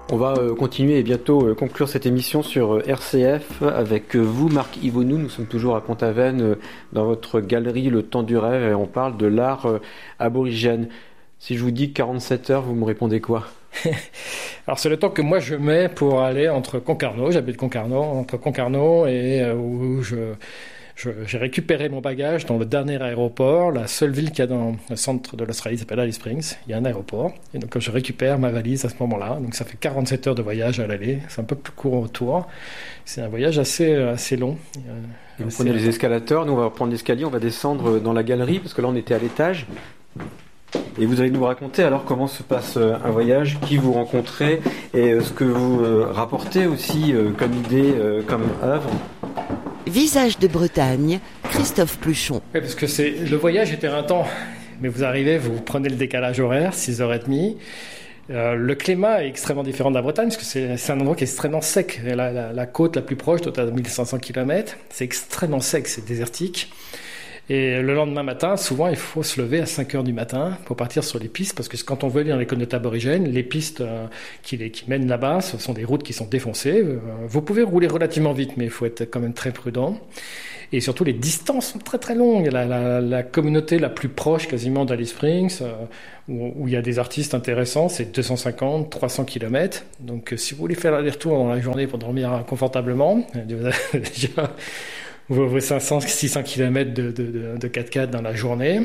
On va continuer et bientôt conclure cette émission sur RCF avec vous, Marc Yvonou. Nous sommes toujours à Pont-Aven dans votre galerie Le Temps du Rêve et on parle de l'art aborigène. Si je vous dis 47 heures, vous me répondez quoi? Alors c'est le temps que moi je mets pour aller entre Concarneau, j'habite Concarneau, entre Concarneau et où j'ai récupéré mon bagage dans le dernier aéroport, la seule ville qu'il y a dans le centre de l'Australie s'appelle Alice Springs, il y a un aéroport, et donc je récupère ma valise à ce moment-là, donc ça fait 47 heures de voyage à l'aller, c'est un peu plus court au retour, c'est un voyage assez long. Vous prenez les escalators, nous on va prendre l'escalier, on va descendre dans la galerie, parce que là on était à l'étage, et vous allez nous raconter alors comment se passe un voyage, qui vous rencontrez, et ce que vous rapportez aussi comme idée, comme œuvre. Visage de Bretagne, Christophe Pluchon. Oui, parce que le voyage était un temps, mais vous arrivez, vous prenez le décalage horaire, 6h30. Le climat est extrêmement différent de la Bretagne, parce que c'est un endroit qui est extrêmement sec. La côte la plus proche, à 1500 km, c'est extrêmement sec, c'est désertique. Et le lendemain matin, souvent, il faut se lever à 5h du matin pour partir sur les pistes, parce que quand on veut aller dans les communautés aborigènes, les pistes qui mènent là-bas, ce sont des routes qui sont défoncées. Vous pouvez rouler relativement vite, mais il faut être quand même très prudent. Et surtout, les distances sont très très longues. La communauté la plus proche quasiment d'Alice Springs, où il y a des artistes intéressants, c'est 250, 300 km. Donc si vous voulez faire l'aller-retour dans la journée pour dormir confortablement, déjà... vos 500, 600 km de 4x4 dans la journée.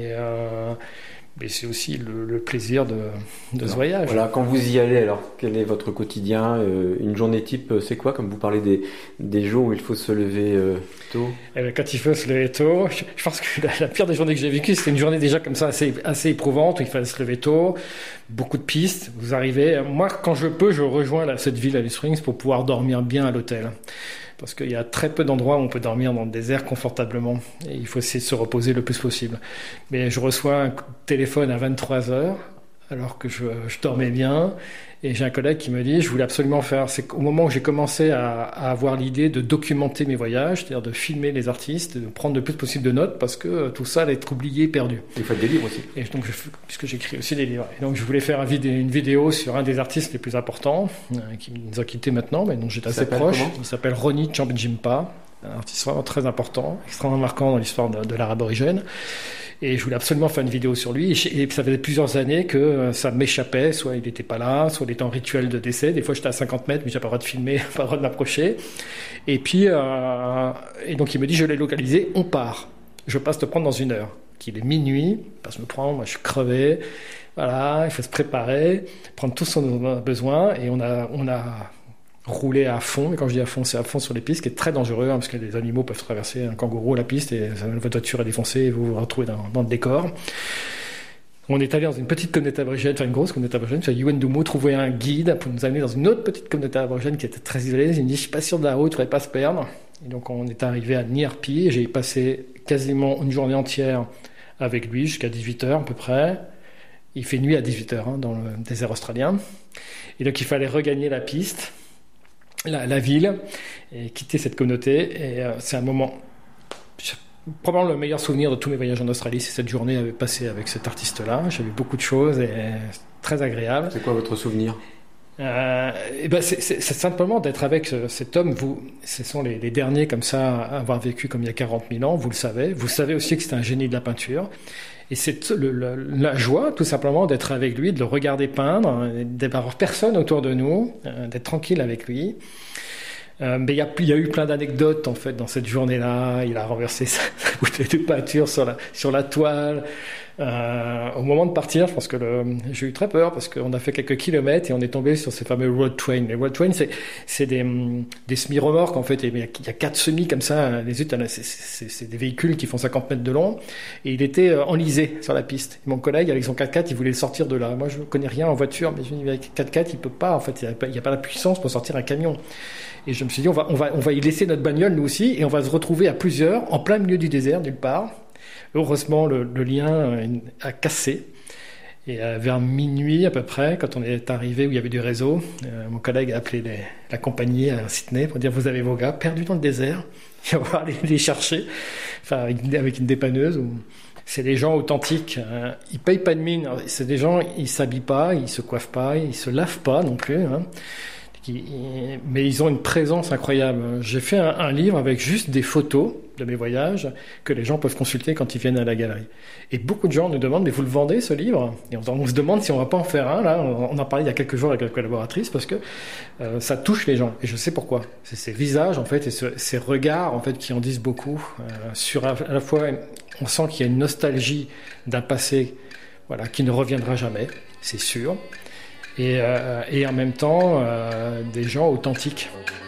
Mais c'est aussi le plaisir de ce voyage. Voilà, quand vous y allez, alors quel est votre quotidien? Une journée type, c'est quoi? Comme vous parlez des jours où il faut se lever tôt. Et bien, quand il faut se lever tôt, je pense que la pire des journées que j'ai vécues, c'était une journée déjà comme ça assez éprouvante, où il fallait se lever tôt, beaucoup de pistes. Vous arrivez, moi quand je peux, je rejoins cette ville Alice Springs pour pouvoir dormir bien à l'hôtel. Parce qu'il y a très peu d'endroits où on peut dormir dans le désert confortablement. Et il faut essayer de se reposer le plus possible. Mais je reçois un téléphone à 23h, alors que je dormais bien. Et j'ai un collègue qui me dit, je voulais absolument faire... C'est au moment où j'ai commencé à avoir l'idée de documenter mes voyages, c'est-à-dire de filmer les artistes, de prendre le plus possible de notes, parce que tout ça allait être oublié, perdu. Vous faites des livres aussi. Et donc, puisque j'écris aussi des livres. Et donc, je voulais faire une vidéo sur un des artistes les plus importants, qui nous a quittés maintenant, mais dont j'étais assez proche. Il s'appelle Ronnie Champjimpa, un artiste vraiment très important, extrêmement marquant dans l'histoire de l'art aborigène. Et je voulais absolument faire une vidéo sur lui. Et ça faisait plusieurs années que ça m'échappait. Soit il n'était pas là, soit il était en rituel de décès. Des fois, j'étais à 50 mètres, mais j'avais pas le droit de filmer, pas le droit de m'approcher. Et puis, et donc, il me dit, je l'ai localisé, on part. Je passe te prendre dans 1 heure. Qu'il est minuit, il passe me prendre, moi je suis crevé. Voilà, il faut se préparer, prendre tout son besoin. Et on a rouler à fond, et quand je dis à fond, c'est à fond sur les pistes, qui est très dangereux, parce que les animaux peuvent traverser un kangourou la piste, et votre voiture est défoncée, et vous vous retrouvez dans le décor. On est allé dans une petite communauté aborigène, enfin une grosse communauté aborigène, sur Yuendumu, trouver un guide pour nous amener dans une autre petite communauté aborigène qui était très isolée. Il me dit, je suis pas sûr de la route, il faudrait pas se perdre. Et donc on est arrivé à Nierpi, et j'ai passé quasiment une journée entière avec lui, jusqu'à 18h à peu près. Il fait nuit à 18h dans le désert australien. Et donc il fallait regagner la piste, la ville, et quitter cette communauté. Et c'est un moment, probablement le meilleur souvenir de tous mes voyages en Australie, c'est cette journée passée avec cet artiste-là. J'ai vu beaucoup de choses et très agréable. C'est quoi votre souvenir? C'est simplement d'être avec cet homme. Ce sont les derniers comme ça à avoir vécu comme il y a 40 000 ans, vous le savez. Vous savez aussi que c'est un génie de la peinture. Et c'est la joie, tout simplement, d'être avec lui, de le regarder peindre, d'avoir personne autour de nous, d'être tranquille avec lui. Mais il y a eu plein d'anecdotes en fait dans cette journée-là. Il a renversé sa bouteille de peinture sur la toile. Au moment de partir, je pense que j'ai eu très peur parce qu'on a fait quelques kilomètres et on est tombé sur ces fameux road trains. Les road trains, c'est des semi-remorques en fait. Il y a 4 semis comme ça. Les autres, c'est des véhicules qui font 50 mètres de long. Et il était enlisé sur la piste. Et mon collègue, avec son 4x4, il voulait le sortir de là. Moi, je ne connais rien en voiture, mais avec 4x4, il peut pas. En fait, il n'y a pas la puissance pour sortir un camion. Et je me suis dit, on va y laisser notre bagnole, nous aussi, et on va se retrouver à plusieurs, en plein milieu du désert, nulle part. Heureusement, le lien a cassé. Et vers minuit, à peu près, quand on est arrivé où il y avait du réseau, mon collègue a appelé la compagnie à Sydney pour dire, vous avez vos gars perdus dans le désert, et on va aller les chercher, enfin, avec une dépanneuse. C'est des gens authentiques. Ils payent pas de mine. C'est des gens, ils s'habillent pas, ils se coiffent pas, ils se lavent pas non plus. Mais ils ont une présence incroyable. J'ai fait un livre avec juste des photos de mes voyages que les gens peuvent consulter quand ils viennent à la galerie. Et beaucoup de gens nous demandent, mais vous le vendez ce livre? Et on se demande si on va pas en faire un. Là, on en parlait il y a quelques jours avec la collaboratrice parce que ça touche les gens. Et je sais pourquoi. C'est ces visages en fait et ces regards en fait qui en disent beaucoup. Sur à la fois, on sent qu'il y a une nostalgie d'un passé, voilà, qui ne reviendra jamais, c'est sûr. Et en même temps, des gens authentiques.